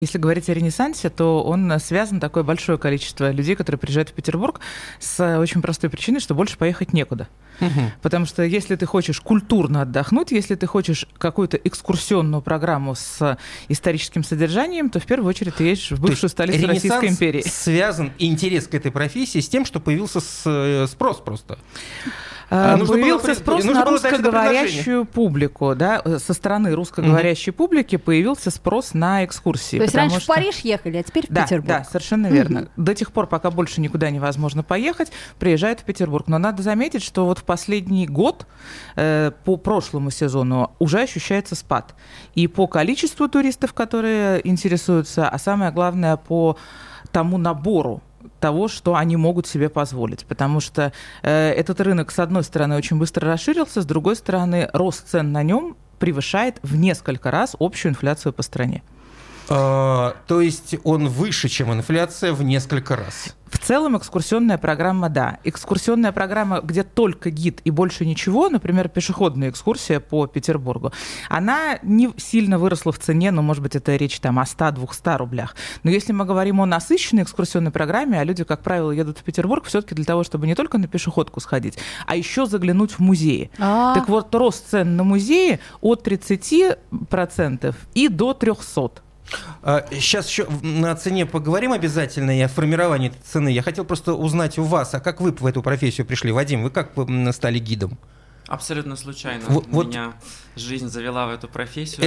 Если говорить о Ренессансе, то он связан такое большое количество людей, которые приезжают в Петербург, с очень простой причиной, что больше поехать некуда. Потому что если ты хочешь культурно отдохнуть, если ты хочешь какую-то экскурсионную программу с историческим содержанием, то в первую очередь ты едешь в бывшую столицу Российской империи. Связан интерес к этой профессии с тем, что появился спрос просто. Появился спрос на русскоговорящую публику, да, со стороны русскоговорящей публики появился спрос на экскурсии. То есть раньше в Париж ехали, а теперь в Петербург. Да, совершенно верно. До тех пор, пока больше никуда невозможно поехать, приезжают в Петербург. Но надо заметить, что вот в последний год по прошлому сезону уже ощущается спад. И по количеству туристов, которые интересуются, а самое главное, по тому набору того, что они могут себе позволить. Потому что этот рынок, с одной стороны, очень быстро расширился, с другой стороны, рост цен на нем превышает в несколько раз общую инфляцию по стране. То есть он выше, чем инфляция, в несколько раз? В целом экскурсионная программа, да. Экскурсионная программа, где только гид и больше ничего, например, пешеходная экскурсия по Петербургу, она не сильно выросла в цене, но, может быть, это речь там о 100-200 рублях. Но если мы говорим о насыщенной экскурсионной программе, а люди, как правило, едут в Петербург все-таки для того, чтобы не только на пешеходку сходить, а еще заглянуть в музеи. Так вот, рост цен на музеи от 30% и до 300%. Сейчас еще о цене поговорим обязательно и о формировании этой цены. Я хотел просто узнать у вас, а как вы в эту профессию пришли? Вадим, вы как стали гидом? Абсолютно случайно. Меня жизнь завела в эту профессию.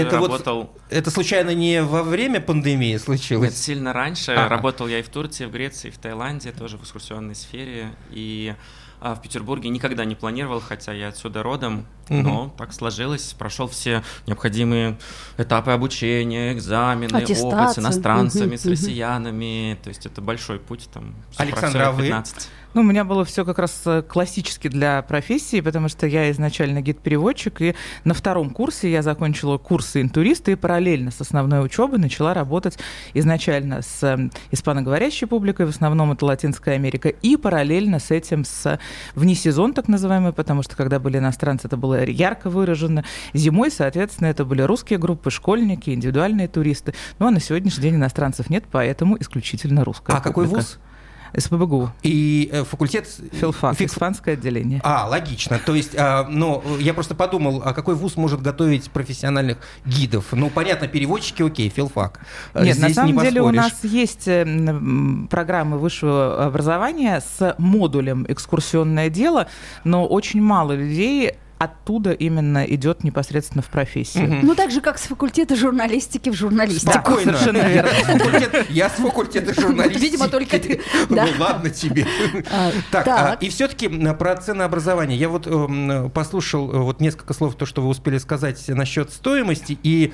Это случайно не во время пандемии случилось? Нет, сильно раньше. Работал я и в Турции, и в Греции, и в Таиланде, тоже в экскурсионной сфере. И в Петербурге никогда не планировал, хотя я отсюда родом, но так сложилось. Прошел все необходимые этапы обучения, экзамены, опыт с иностранцами, с россиянами. То есть это большой путь. Александр, а вы? У меня было все как раз классически для профессии, потому что я изначально гид-переводчик, и на втором курсе я закончила курсы интуриста и параллельно с основной учебой начала работать изначально с испаноговорящей публикой, в основном это Латинская Америка, и параллельно с этим с внесезон так называемый, потому что когда были иностранцы, это было ярко выражено. Зимой, соответственно, это были русские группы, школьники, индивидуальные туристы. Ну а на сегодняшний день иностранцев нет, поэтому исключительно русская публика. Какой вуз? СПбГУ. И факультет? Филфак, испанское отделение. Логично. То есть, я просто подумал, а какой вуз может готовить профессиональных гидов? Понятно, переводчики, окей, филфак. Нет, на самом деле у нас есть программы высшего образования с модулем «Экскурсионное дело», но очень мало людей оттуда именно идет непосредственно в профессию. Так же, как с факультета журналистики в журналистику. Спокойно. Совершенно верно. Я с факультета журналистики. Видимо, только ты. Ладно тебе. Так, и все-таки про ценообразование. Я послушал несколько слов, то, что вы успели сказать насчет стоимости, и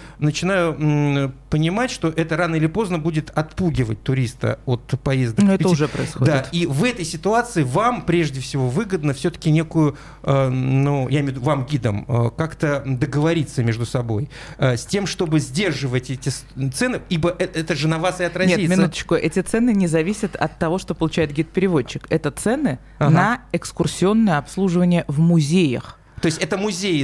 начинаю понимать, что это рано или поздно будет отпугивать туриста от поездок. Это уже происходит. Да, и в этой ситуации вам, прежде всего, выгодно все-таки некую, я имею в виду вам, гидам, как-то договориться между собой с тем, чтобы сдерживать эти цены, ибо это же на вас и отразится. Нет, минуточку, эти цены не зависят от того, что получает гид-переводчик. Это цены на экскурсионное обслуживание в музеях. То есть это музеи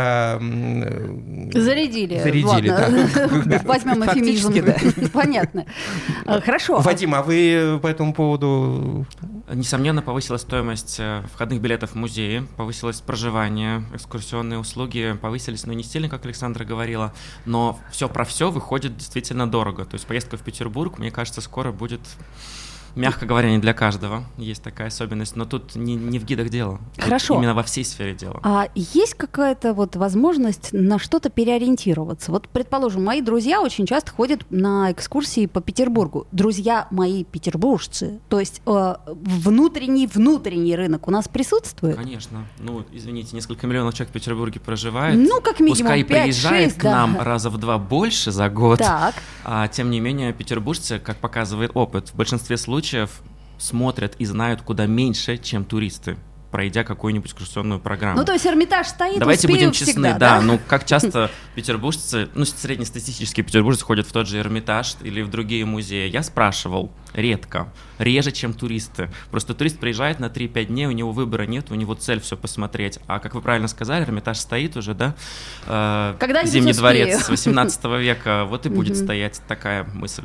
зарядили. Да. Возьмем эфемизм. Понятно. Хорошо. Вадим, а вы по этому поводу? Несомненно, повысилась стоимость входных билетов в музеи, повысилось проживание, экскурсионные услуги повысились, но не сильно, как Александра говорила, но все про все выходит действительно дорого. То есть поездка в Петербург, мне кажется, скоро будет... Мягко говоря, не для каждого есть такая особенность, но тут не в гидах дело. Хорошо. Именно во всей сфере дела. А есть какая-то возможность на что-то переориентироваться? Предположим, мои друзья очень часто ходят на экскурсии по Петербургу. Друзья мои петербуржцы. То есть внутренний рынок у нас присутствует? Конечно. Извините, несколько миллионов человек в Петербурге проживает. Как минимум Пускай 5-6, приезжает к нам раза в 2 больше за год. Так. Тем не менее, петербуржцы, как показывает опыт, в большинстве случаев смотрят и знают куда меньше, чем туристы, пройдя какую-нибудь экскурсионную программу. То есть Эрмитаж стоит, давайте будем честны, всегда, да? Как часто петербуржцы, среднестатистические петербуржцы ходят в тот же Эрмитаж или в другие музеи. Я спрашивал, редко, реже, чем туристы. Просто турист приезжает на 3-5 дней, у него выбора нет, у него цель все посмотреть. А как вы правильно сказали, Эрмитаж стоит уже, да? Зимний дворец 18 века, и будет стоять такая мысль.